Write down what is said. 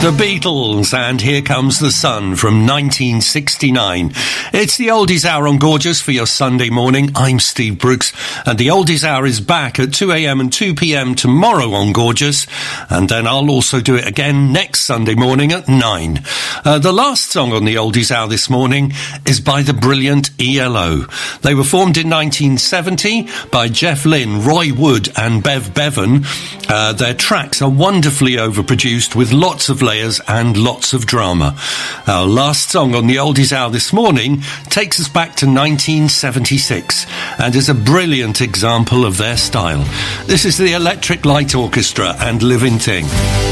The Beatles, and Here Comes the Sun from 1969. It's the Oldies Hour on Gorgeous for your Sunday morning. I'm Steve Brooks, and the Oldies Hour is back at 2 a.m. and 2 p.m. tomorrow on Gorgeous, and then I'll also do it again next Sunday morning at 9. The last song on the Oldies Hour this morning is by the brilliant ELO. They were formed in 1970 by Jeff Lynne, Roy Wood and Bev Bevan. Their tracks are wonderfully overproduced with lots of layers and lots of drama. Our last song on the Oldies Hour this morning takes us back to 1976 and is a brilliant example of their style. This is the Electric Light Orchestra and Living Thing.